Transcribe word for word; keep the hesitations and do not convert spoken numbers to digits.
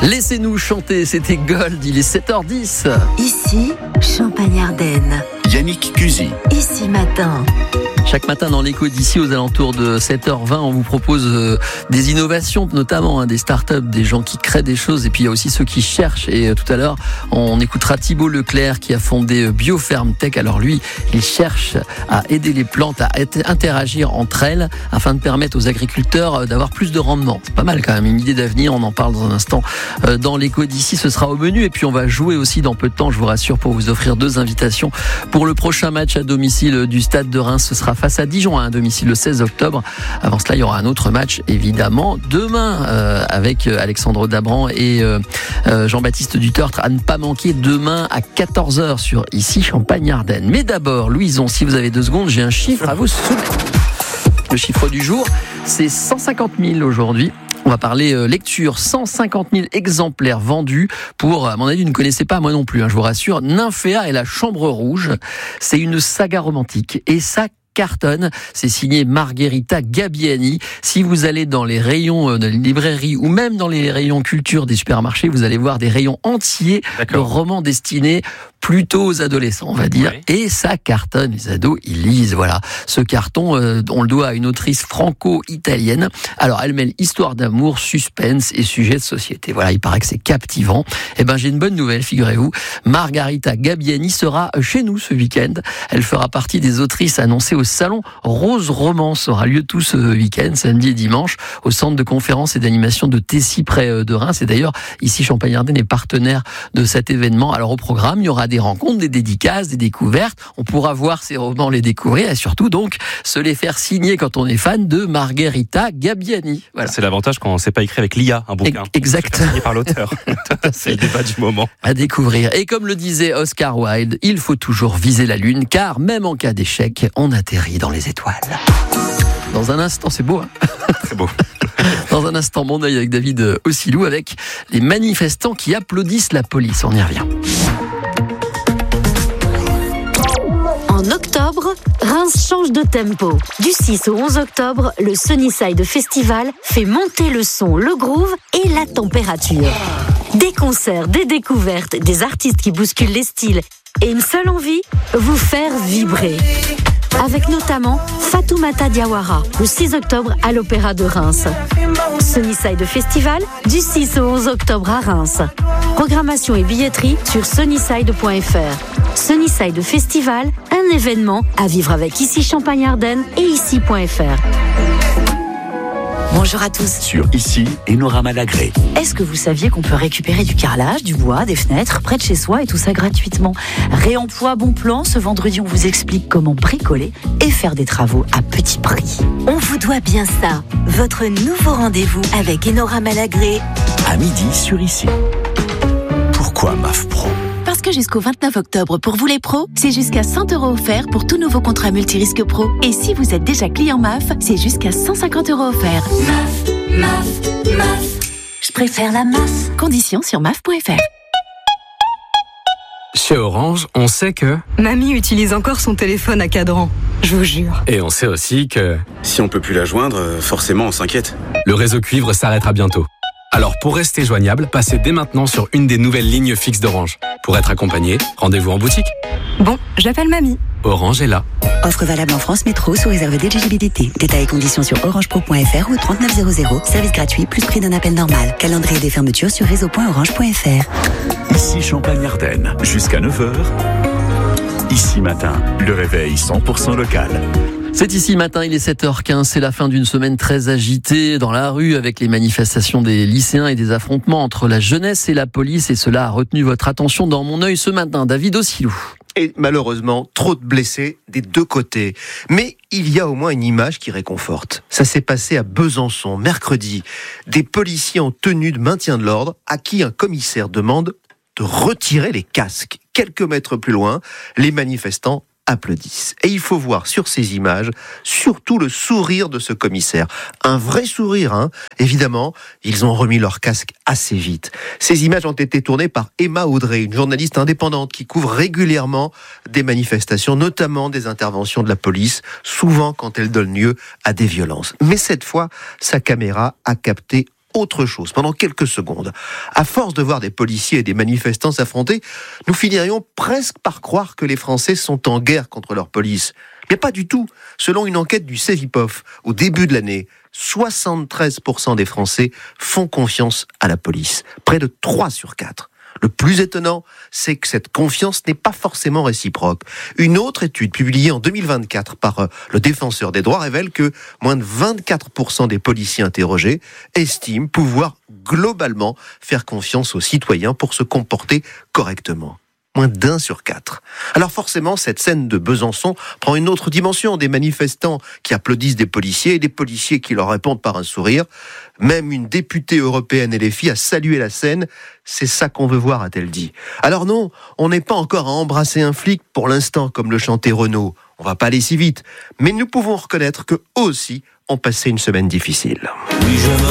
Laissez-nous chanter, c'était Gold, il est sept heures dix. Ici, Champagne-Ardenne. Yannick Cusy. Ici matin. Chaque matin dans l'écho d'ici aux alentours de sept heures vingt, on vous propose euh, des innovations, notamment hein, des startups, des gens qui créent des choses, et puis il y a aussi ceux qui cherchent. Et euh, tout à l'heure, on écoutera Thibaut Leclerc qui a fondé euh, Bioferme Tech. Alors lui, il cherche à aider les plantes à interagir entre elles afin de permettre aux agriculteurs euh, d'avoir plus de rendement. C'est pas mal quand même, une idée d'avenir. On en parle dans un instant euh, dans l'écho d'ici. Ce sera au menu, et puis on va jouer aussi dans peu de temps, je vous rassure, pour vous offrir deux invitations pour le prochain match à domicile du Stade de Reims. Ce sera face à Dijon à un domicile le seize octobre. Avant cela, il y aura un autre match évidemment demain euh, avec Alexandre Dabran et euh, euh, Jean-Baptiste Dutertre à ne pas manquer demain à quatorze heures sur Ici Champagne-Ardenne. Mais d'abord, Louison, si vous avez deux secondes, j'ai un chiffre à vous soumettre. Le chiffre du jour, c'est cent cinquante mille aujourd'hui. On va parler euh, lecture, cent cinquante mille exemplaires vendus pour, à mon avis, vous ne connaissez pas, moi non plus, hein, je vous rassure, Nymphéa et la Chambre Rouge. C'est une saga romantique et ça cartonne. C'est signé Margherita Gabbiani. Si vous allez dans les rayons de librairie ou même dans les rayons culture des supermarchés, vous allez voir des rayons entiers D'accord. de romans destinés plutôt aux adolescents, on va dire. Oui. Et ça cartonne. Les ados, ils lisent. Voilà. Ce carton, euh, on le doit à une autrice franco-italienne. Alors, elle mêle histoire d'amour, suspense et sujet de société. Voilà, il paraît que c'est captivant. Eh ben, j'ai une bonne nouvelle, figurez-vous. Margherita Gabbiani sera chez nous ce week-end. Elle fera partie des autrices annoncées au salon Rose Romance. Aura lieu tout ce week-end, samedi et dimanche, au centre de conférences et d'animation de Tessy près de Reims. Et d'ailleurs, ici, Champagne-Ardenne est partenaire de cet événement. Alors, au programme, il y aura des rencontres, des dédicaces, des découvertes. On pourra voir ces romans, les découvrir et surtout donc se les faire signer quand on est fan de Margherita Gabbiani. Voilà. C'est l'avantage quand c'est pas écrit avec l'I A, un bouquin. Exact. Signé par l'auteur. C'est le débat du moment. À découvrir. Et comme le disait Oscar Wilde, il faut toujours viser la lune, car même en cas d'échec, on atterrit dans les étoiles. Dans un instant, c'est beau, hein ? C'est beau. Dans un instant, mon œil avec David Ossilou, avec les manifestants qui applaudissent la police. On y revient. En octobre, Reims change de tempo. Du six au onze octobre, le Sunnyside Festival fait monter le son, le groove et la température. Des concerts, des découvertes, des artistes qui bousculent les styles et une seule envie, vous faire vibrer. Avec notamment Fatoumata Diawara, le six octobre à l'Opéra de Reims. Sunnyside Festival, du six au onze octobre à Reims. Programmation et billetterie sur sunnyside point f r. Sunnyside Festival, un événement à vivre avec Ici Champagne-Ardenne et ici point f r. Bonjour à tous. Sur Ici, Enora Malagré. Est-ce que vous saviez qu'on peut récupérer du carrelage, du bois, des fenêtres près de chez soi et tout ça gratuitement ? Réemploi bon plan, ce vendredi on vous explique comment bricoler et faire des travaux à petit prix. On vous doit bien ça. Votre nouveau rendez-vous avec Enora Malagré. À midi sur Ici. Pourquoi M A F Pro ? Parce que jusqu'au vingt-neuf octobre, pour vous les pros, c'est jusqu'à cent euros offerts pour tout nouveau contrat multirisque pro. Et si vous êtes déjà client M A F, c'est jusqu'à cent cinquante euros offerts. M A F, M A F, M A F. Je préfère la M A F. Conditions sur M A F point f r. Chez Orange, on sait que... Mamie utilise encore son téléphone à cadran, je vous jure. Et on sait aussi que... Si on peut plus la joindre, forcément on s'inquiète. Le réseau cuivre s'arrêtera bientôt. Alors pour rester joignable, passez dès maintenant sur une des nouvelles lignes fixes d'Orange. Pour être accompagné, rendez-vous en boutique. Bon, j'appelle mamie. Orange est là. Offre valable en France Métro sous réserve d'éligibilité. Détails et conditions sur orangepro point f r ou trente-neuf zéro zéro. Service gratuit plus prix d'un appel normal. Calendrier des fermetures sur réseau point orange point f r. Ici Champagne-Ardenne, jusqu'à neuf heures. Ici matin, le réveil cent pour cent local. C'est Ici matin, il est sept heures quinze, c'est la fin d'une semaine très agitée dans la rue avec les manifestations des lycéens et des affrontements entre la jeunesse et la police, et cela a retenu votre attention dans mon œil ce matin. David Ossilou. Et malheureusement, trop de blessés des deux côtés. Mais il y a au moins une image qui réconforte. Ça s'est passé à Besançon, mercredi. Des policiers en tenue de maintien de l'ordre à qui un commissaire demande de retirer les casques. Quelques mètres plus loin, les manifestants applaudissent. Et il faut voir sur ces images surtout le sourire de ce commissaire. Un vrai sourire, hein. Évidemment, ils ont remis leur casque assez vite. Ces images ont été tournées par Emma Audrey, une journaliste indépendante qui couvre régulièrement des manifestations, notamment des interventions de la police, souvent quand elles donnent lieu à des violences. Mais cette fois, sa caméra a capté autre chose pendant quelques secondes. À force de voir des policiers et des manifestants s'affronter, nous finirions presque par croire que les Français sont en guerre contre leur police. Mais pas du tout. Selon une enquête du Cevipof, au début de l'année, soixante-treize pour cent des Français font confiance à la police. Près de trois sur quatre. Le plus étonnant, c'est que cette confiance n'est pas forcément réciproque. Une autre étude publiée en deux mille vingt-quatre par le Défenseur des droits révèle que moins de vingt-quatre pour cent des policiers interrogés estiment pouvoir globalement faire confiance aux citoyens pour se comporter correctement. Moins d'un sur quatre. Alors forcément, cette scène de Besançon prend une autre dimension. Des manifestants qui applaudissent des policiers et des policiers qui leur répondent par un sourire. Même une députée européenne L F I a salué la scène. C'est ça qu'on veut voir, a-t-elle dit. Alors non, on n'est pas encore à embrasser un flic pour l'instant, comme le chantait Renaud. On va pas aller si vite. Mais nous pouvons reconnaître qu'eux aussi ont passé une semaine difficile. Oui, je me